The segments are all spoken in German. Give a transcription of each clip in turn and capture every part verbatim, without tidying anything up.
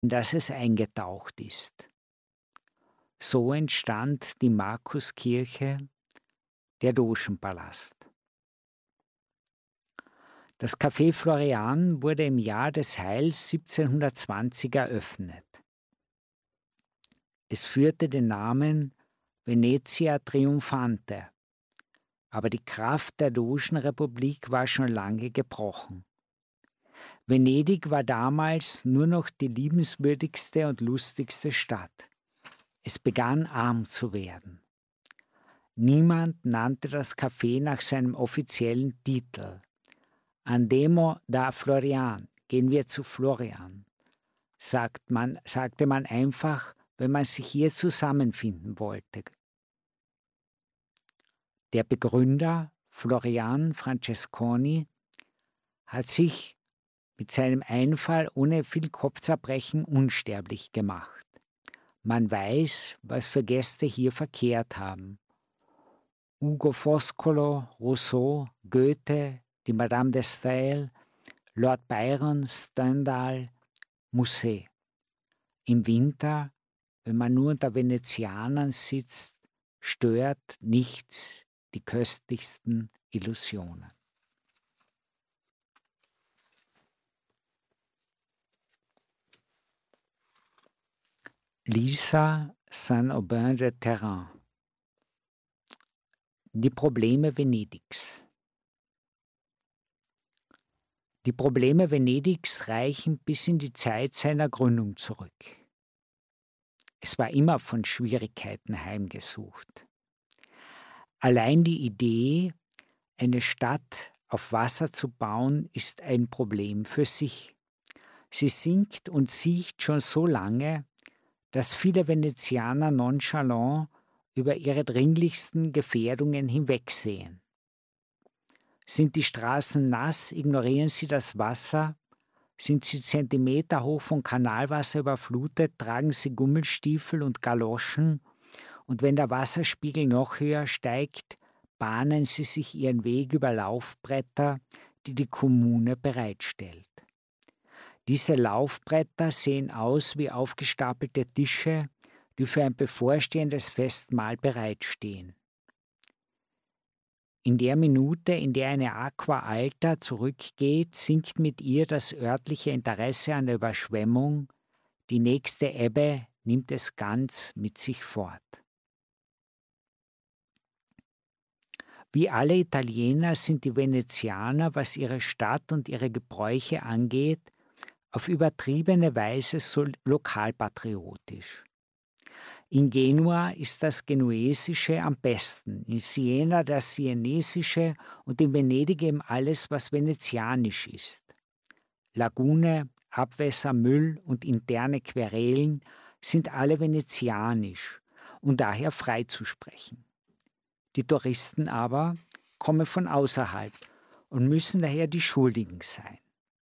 in das es eingetaucht ist. So entstand die Markuskirche, der Dogenpalast. Das Café Florian wurde im Jahr des Heils siebzehnhundertzwanzig eröffnet. Es führte den Namen Venezia Triumphante, aber die Kraft der Dogenrepublik war schon lange gebrochen. Venedig war damals nur noch die liebenswürdigste und lustigste Stadt. Es begann arm zu werden. Niemand nannte das Café nach seinem offiziellen Titel. Andemo da Florian, gehen wir zu Florian, sagt man, sagte man einfach, wenn man sich hier zusammenfinden wollte. Der Begründer, Florian Francesconi, hat sich mit seinem Einfall ohne viel Kopfzerbrechen unsterblich gemacht. Man weiß, was für Gäste hier verkehrt haben. Ugo Foscolo, Rousseau, Goethe, die Madame de Staël, Lord Byron, Stendhal, Musset. Im Winter, wenn man nur unter Venezianern sitzt, stört nichts die köstlichsten Illusionen. Lisa Saint-Aubin-de-Terrain. Die Probleme Venedigs. Die Probleme Venedigs reichen bis in die Zeit seiner Gründung zurück. Es war immer von Schwierigkeiten heimgesucht. Allein die Idee, eine Stadt auf Wasser zu bauen, ist ein Problem für sich. Sie sinkt und siecht schon so lange, dass viele Venezianer nonchalant über ihre dringlichsten Gefährdungen hinwegsehen. Sind die Straßen nass, ignorieren sie das Wasser. Sind sie Zentimeter hoch von Kanalwasser überflutet, tragen sie Gummistiefel und Galoschen. Und wenn der Wasserspiegel noch höher steigt, bahnen sie sich ihren Weg über Laufbretter, die die Kommune bereitstellt. Diese Laufbretter sehen aus wie aufgestapelte Tische, die für ein bevorstehendes Festmahl bereitstehen. In der Minute, in der eine Aqua Alta zurückgeht, sinkt mit ihr das örtliche Interesse an der Überschwemmung. Die nächste Ebbe nimmt es ganz mit sich fort. Wie alle Italiener sind die Venezianer, was ihre Stadt und ihre Gebräuche angeht, auf übertriebene Weise so lokalpatriotisch. In Genua ist das Genuesische am besten, in Siena das Sienesische und in Venedig eben alles, was venezianisch ist. Lagune, Abwässer, Müll und interne Querelen sind alle venezianisch und daher freizusprechen. Die Touristen aber kommen von außerhalb und müssen daher die Schuldigen sein.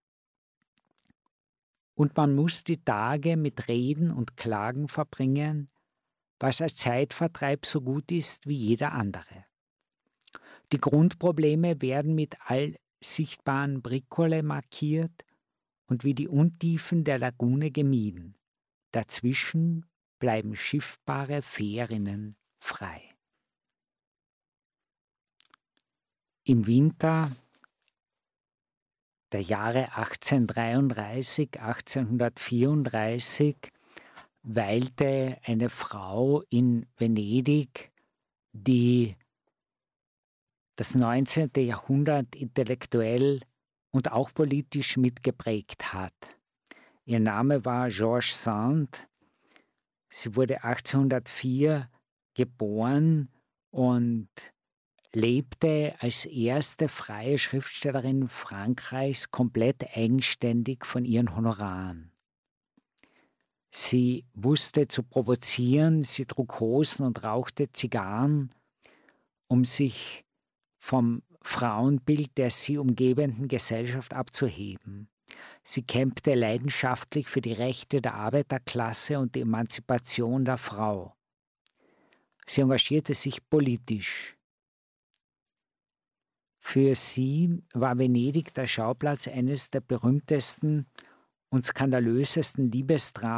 Und man muss die Tage mit Reden und Klagen verbringen, was als Zeitvertreib so gut ist wie jeder andere. Die Grundprobleme werden mit allsichtbaren Bricole markiert und wie die Untiefen der Lagune gemieden. Dazwischen bleiben schiffbare Fährinnen frei. Im Winter der Jahre achtzehnhundertdreiunddreißig, achtzehnhundertvierunddreißig weilte eine Frau in Venedig, die das neunzehnte Jahrhundert intellektuell und auch politisch mitgeprägt hat. Ihr Name war George Sand. Sie wurde achtzehnhundertvier geboren und lebte als erste freie Schriftstellerin Frankreichs komplett eigenständig von ihren Honoraren. Sie wusste zu provozieren, sie trug Hosen und rauchte Zigarren, um sich vom Frauenbild der sie umgebenden Gesellschaft abzuheben. Sie kämpfte leidenschaftlich für die Rechte der Arbeiterklasse und die Emanzipation der Frau. Sie engagierte sich politisch. Für sie war Venedig der Schauplatz eines der berühmtesten und skandalösesten Liebesdramen